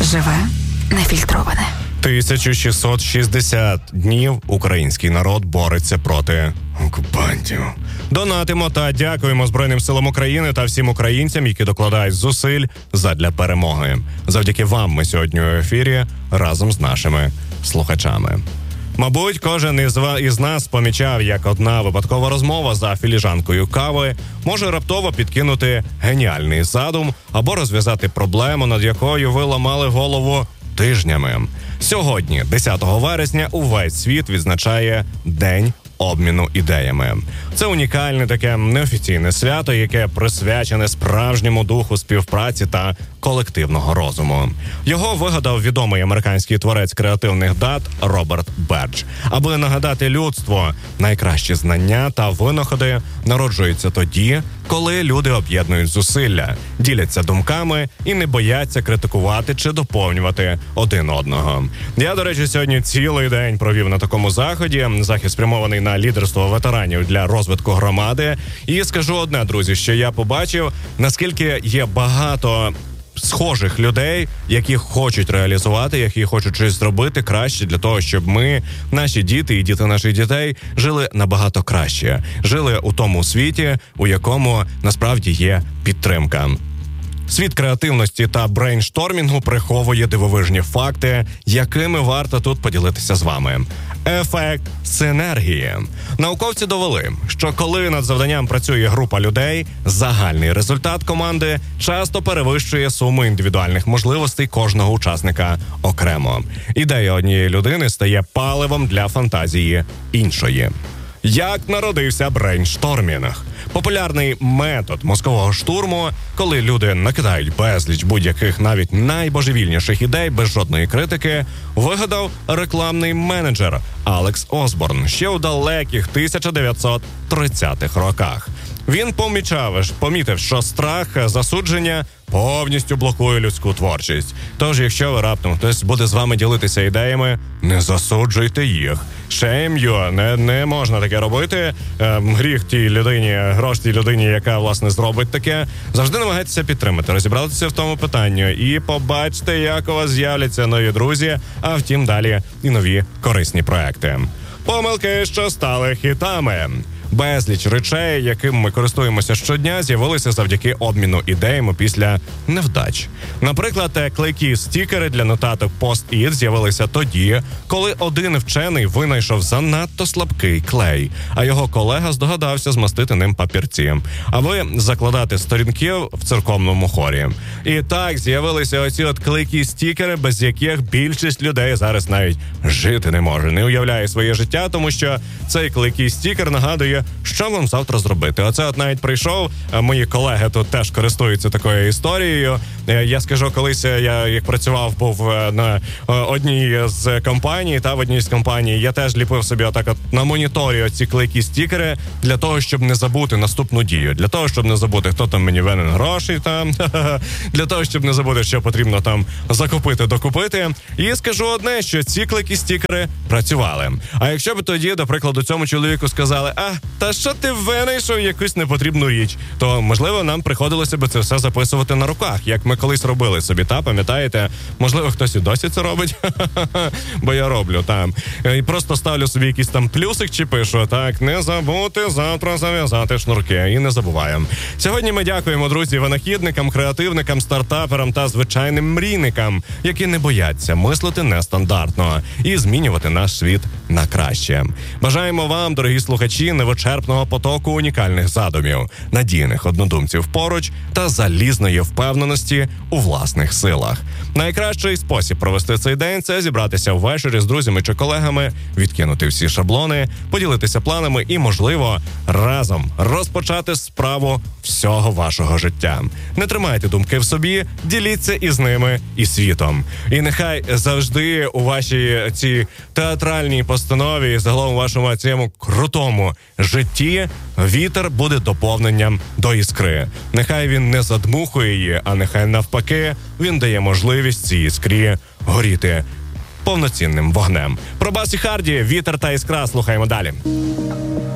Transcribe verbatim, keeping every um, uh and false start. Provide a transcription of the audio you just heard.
Живе нефільтроване. тисяча шістсот шістдесят днів український народ бореться проти окупантів. Донатимо та дякуємо Збройним силам України та всім українцям, які докладають зусиль задля перемоги. Завдяки вам ми сьогодні у ефірі разом з нашими слухачами. Мабуть, кожен із, із нас помічав, як одна випадкова розмова за філіжанкою кави може раптово підкинути геніальний задум або розв'язати проблему, над якою ви ламали голову тижнями. Сьогодні, десятого вересня, увесь світ відзначає День обміну ідеями. Це унікальне таке неофіційне свято, яке присвячене справжньому духу співпраці та колективного розуму. Його вигадав відомий американський творець креативних дат Роберт Бердж. Аби нагадати людству, найкращі знання та винаходи народжуються тоді, коли люди об'єднують зусилля, діляться думками і не бояться критикувати чи доповнювати один одного. Я, до речі, сьогодні цілий день провів на такому заході. Захід спрямований на лідерство ветеранів для розвитку громади. І скажу одне, друзі, що я побачив, наскільки є багато схожих людей, які хочуть реалізувати, які хочуть щось зробити краще для того, щоб ми, наші діти і діти наших дітей жили набагато краще. Жили у тому світі, у якому насправді є підтримка. Світ креативності та брейнштормінгу приховує дивовижні факти, якими варто тут поділитися з вами. Ефект синергії. Науковці довели, що коли над завданням працює група людей, загальний результат команди часто перевищує суму індивідуальних можливостей кожного учасника окремо. Ідея однієї людини стає паливом для фантазії іншої. Як народився брейнштормінг? Популярний метод мозкового штурму, коли люди накидають безліч будь-яких навіть найбожевільніших ідей без жодної критики, вигадав рекламний менеджер Алекс Осборн ще у далеких тисяча дев'ятсот тридцятих роках. Він помічав, помітив, що страх засудження повністю блокує людську творчість. Тож, якщо ви раптом хтось буде з вами ділитися ідеями, не засуджуйте їх. Shame you. Не, не можна таке робити. Ем, гріх тій людині, грош тій людині, яка, власне, зробить таке. Завжди намагайтеся підтримати, розібратися в тому питанні і побачте, як у вас з'являться нові друзі, а втім далі і нові корисні проекти. Помилки, що стали хітами. Безліч речей, яким ми користуємося щодня, з'явилися завдяки обміну ідеями після невдач. Наприклад, клейкі стікери для нотаток Post-it з'явилися тоді, коли один вчений винайшов занадто слабкий клей, а його колега здогадався змастити ним папірці, аби закладати сторінки в церковному хорі. І так з'явилися оці от клейкі стікери, без яких більшість людей зараз навіть жити не може, не уявляє своє життя, тому що цей клейкий стікер нагадує, що вам завтра зробити. Оце от навіть прийшов, мої колеги тут теж користуються такою історією. Я скажу, колись я, як працював, був на одній з компаній, та в одній з компаній, я теж ліпив собі отак от на моніторі оці клейкі стікери для того, щоб не забути наступну дію. Для того, щоб не забути, хто там мені винен грошей там. Для того, щоб не забути, що потрібно там закупити, докупити. І скажу одне, що ці клейкі стікери працювали. А якщо б тоді, до прикладу, цьому чоловіку сказали: а, та що ти винайшов якусь непотрібну річ, то, можливо, нам приходилося б це все записувати на руках, як ми колись робили собі, та, пам'ятаєте? Можливо, хтось і досі це робить, бо я роблю, там. І просто ставлю собі якийсь там плюсик чи пишу, так, не забути завтра зав'язати шнурки, і не забуваємо. Сьогодні ми дякуємо, друзі, винахідникам, креативникам, стартаперам та звичайним мрійникам, які не бояться мислити нестандартно і змінювати наш світ на краще. Бажаємо вам, дорогі слухачі, невичерпного потоку унікальних задумів, надійних однодумців поруч та залізної впевненості у власних силах. Найкращий спосіб провести цей день – це зібратися ввечері з друзями чи колегами, відкинути всі шаблони, поділитися планами і, можливо, разом розпочати справу всього вашого життя. Не тримайте думки в собі, діліться із ними і світом. І нехай завжди у вашій цій театральній постанові і загалом у вашому цьому крутому житті вітер буде доповненням до іскри. Нехай він не задмухує її, а нехай навпаки він дає можливість цій іскрі горіти повноцінним вогнем. Про Бас і Харді, вітер та іскра слухаємо далі.